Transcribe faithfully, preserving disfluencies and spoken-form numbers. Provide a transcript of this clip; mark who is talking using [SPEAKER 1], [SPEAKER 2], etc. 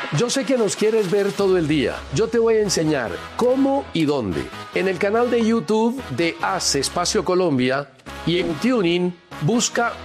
[SPEAKER 1] Yo sé que nos quieres ver todo el día. Yo te voy a enseñar cómo y dónde. En el canal de YouTube de Haz Espacio Colombia y en TuneIn busca